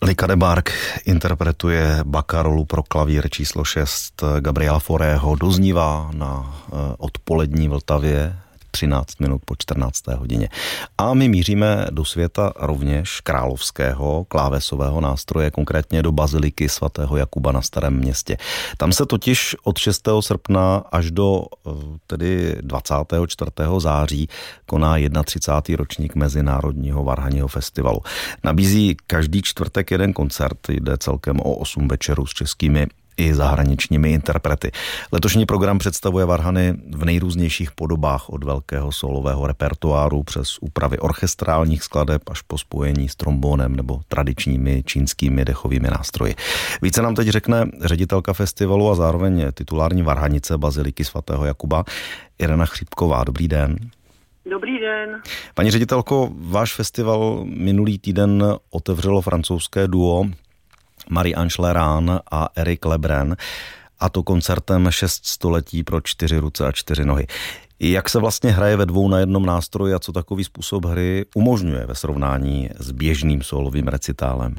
Lika de Barg interpretuje Bacca rolu pro klavír číslo 6 Gabriela Faurého. Doznívá na odpolední Vltavě 13 minut po 14. hodině. A my míříme do světa rovněž královského klávesového nástroje, konkrétně do baziliky svatého Jakuba na Starém Městě. Tam se totiž od 6. srpna až do tedy 24. září koná 31. ročník Mezinárodního varhanního festivalu. Nabízí každý čtvrtek jeden koncert, jde celkem o 8 večerů s českými i zahraničními interprety. Letošní program představuje varhany v nejrůznějších podobách, od velkého solového repertoáru přes úpravy orchestrálních skladeb až po spojení s trombónem nebo tradičními čínskými dechovými nástroji. Více nám teď řekne ředitelka festivalu a zároveň titulární varhanice baziliky svatého Jakuba Irena Chřipková. Dobrý den. Dobrý den. Paní ředitelko, váš festival minulý týden otevřelo francouzské duo Marie-Ange Lerán a Eric Lebrun, a to koncertem 6 století pro 4 ruce a 4 nohy. Jak se vlastně hraje ve dvou na jednom nástroji a co takový způsob hry umožňuje ve srovnání s běžným solovým recitálem?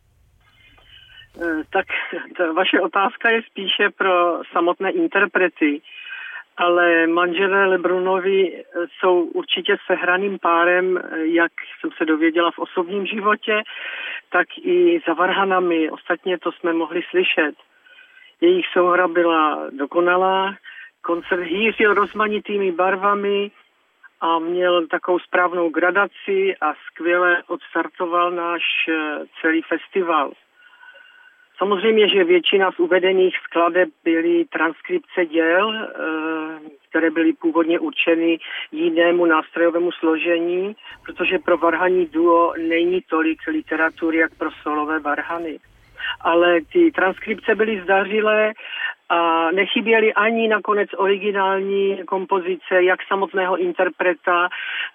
Tak vaše otázka je spíše pro samotné interprety, ale manželé Lebrunovi jsou určitě sehraným párem, jak jsem se dověděla v osobním životě, tak i za varhanami. Ostatně to jsme mohli slyšet. Jejich souhra byla dokonalá, koncert hýřil rozmanitými barvami a měl takovou správnou gradaci a skvěle odstartoval náš celý festival. Samozřejmě, že většina z uvedených skladeb byly transkripce děl, které byly původně určeny jinému nástrojovému složení, protože pro varhaní duo není tolik literatury, jak pro solové varhany. Ale ty transkripce byly zdařilé a nechyběly ani nakonec originální kompozice jak samotného interpreta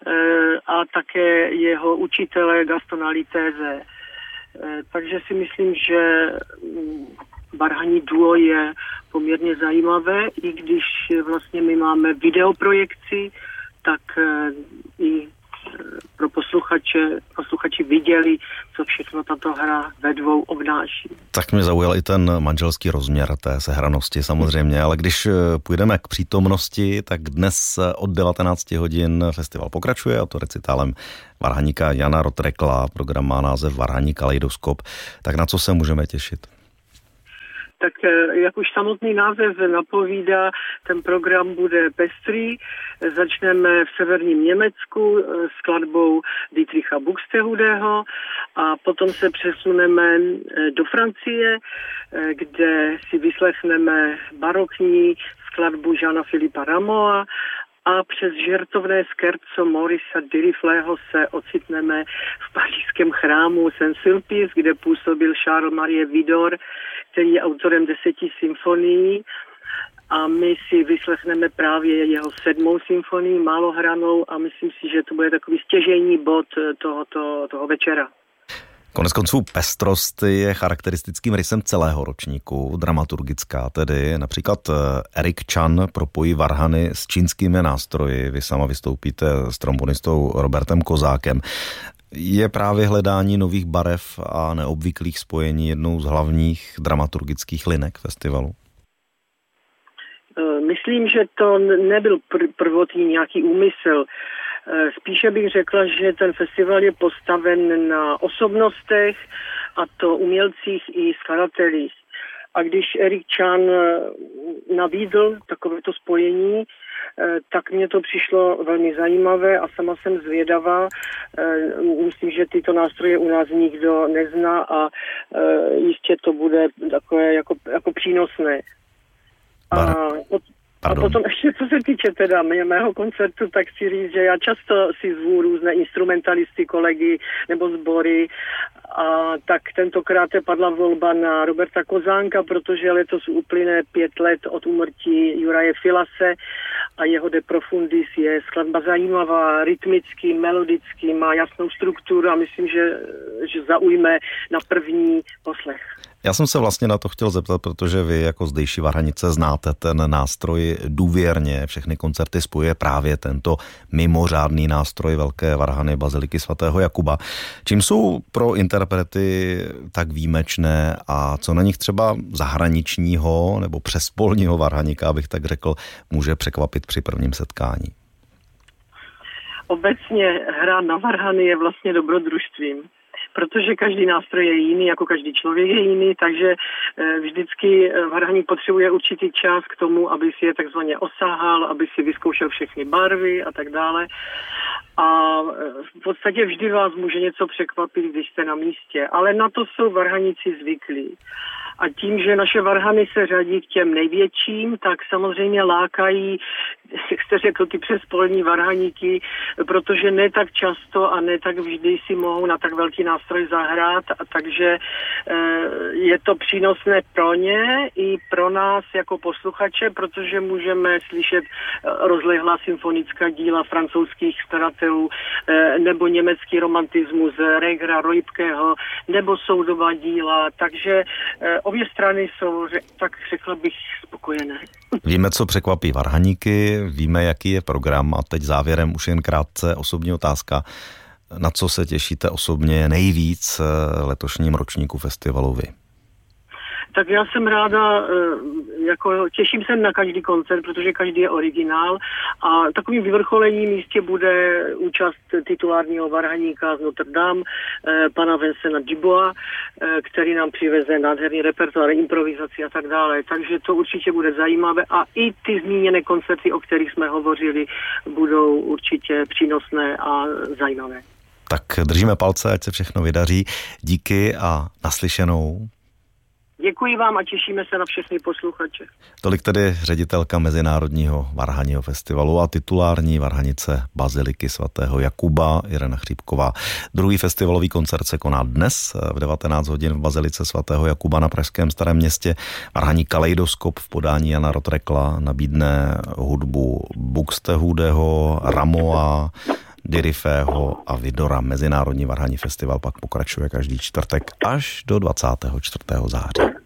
a také jeho učitele Gastona Litéze. Takže si myslím, že varhaní duo je poměrně zajímavé, i když vlastně my máme videoprojekci, tak i pro posluchači viděli, co všechno tato hra ve dvou obnáší. Tak mě zaujal i ten manželský rozměr té sehranosti samozřejmě, ale když půjdeme k přítomnosti, tak dnes od 19 hodin festival pokračuje, a to recitálem varhaníka Jana Rotrekla. Program má název Varhaní kaleidoskop. Tak na co se můžeme těšit? Tak jak už samotný název napovídá, ten program bude pestrý. Začneme v severním Německu skladbou Dietricha Buxtehudého a potom se přesuneme do Francie, kde si vyslechneme barokní skladbu Jeana-Philippa Rameaua a přes žertovné scherzo Maurice Duruflého se ocitneme v pařížském chrámu Saint-Sulpice, kde působil Charles-Marie Widor, který je autorem 10 symfonií, a my si vyslechneme právě jeho 7. symfonii, málohranou, a myslím si, že to bude takový stěžejní bod toho večera. Konec konců pestrost je charakteristickým rysem celého ročníku, dramaturgická tedy. Například Eric Chan propojí varhany s čínskými nástroji. Vy sama vystoupíte s trombonistou Robertem Kozákem. Je právě hledání nových barev a neobvyklých spojení jednou z hlavních dramaturgických linek festivalu? Myslím, že to nebyl prvotní nějaký úmysl. Spíše bych řekla, že ten festival je postaven na osobnostech, a to umělcích i skladatelích. A když Eric Chan nabídl takovéto spojení, tak mně to přišlo velmi zajímavé a sama jsem zvědavá. Myslím, že tyto nástroje u nás nikdo nezná a jistě to bude takové jako přínosné. A potom ještě, co se týče teda mého koncertu, tak chci říct, že já často si zvu různé instrumentalisty, kolegy nebo sbory, a tak tentokrát padla volba na Roberta Kozánka, protože letos uplyne 5 let od úmrtí Juraje Filase a jeho De Profundis je skladba zajímavá, rytmicky, melodicky, má jasnou strukturu a myslím, že zaujme na první poslech. Já jsem se vlastně na to chtěl zeptat, protože vy jako zdejší Varhanice znáte ten nástroj důvěrně. Všechny koncerty spojuje právě tento mimořádný nástroj Velké varhany Baziliky svatého Jakuba. Čím jsou pro interprety tak výjimečné a co na nich třeba zahraničního nebo přespolního varhaníka, abych tak řekl, může překvapit při prvním setkání? Obecně hra na varhany je vlastně dobrodružstvím, protože každý nástroj je jiný, jako každý člověk je jiný, takže vždycky varhaník potřebuje určitý čas k tomu, aby si je takzvaně osahal, aby si vyzkoušel všechny barvy a tak dále. A v podstatě vždy vás může něco překvapit, když jste na místě, ale na to jsou varhaníci zvyklí. A tím, že naše varhany se řadí k těm největším, tak samozřejmě lákají, jak jste řekl, ty přespolní varhaníky, protože ne tak často a ne tak vždy si mohou na tak velký nástroj zahrát, a takže je to přínosné pro ně i pro nás jako posluchače, protože můžeme slyšet rozlehlá symfonická díla francouzských skladatelů nebo německý romantismus Regera, Roipkeho nebo soudobá díla, takže obě strany jsou, tak řekla bych, spokojené. Víme, co překvapí varhaníky, víme, jaký je program a teď závěrem už jen krátce osobní otázka. Na co se těšíte osobně nejvíc letošním ročníku festivalu vy? Tak já jsem ráda, těším se na každý koncert, protože každý je originál a takovým vyvrcholením jistě bude účast titulárního varhaníka z Notre Dame, pana Vincenta Dubois, který nám přiveze nádherný repertoár, improvizaci a tak dále. Takže to určitě bude zajímavé a i ty zmíněné koncerty, o kterých jsme hovořili, budou určitě přínosné a zajímavé. Tak držíme palce, ať se všechno vydaří. Díky a naslyšenou. Děkuji vám a těšíme se na všechny posluchače. Tolik tedy ředitelka Mezinárodního varhaního festivalu a titulární varhanice Baziliky svatého Jakuba Irena Chřípková. Druhý festivalový koncert se koná dnes v 19 hodin v Bazilice svatého Jakuba na pražském Starém Městě. Varhaní Kaleidoskop v podání Jana Rotrekla nabídne hudbu Buxtehudeho, Ramoa, Dirifého a Vidora. Mezinárodní varhaní festival pak pokračuje každý čtvrtek až do 24. září.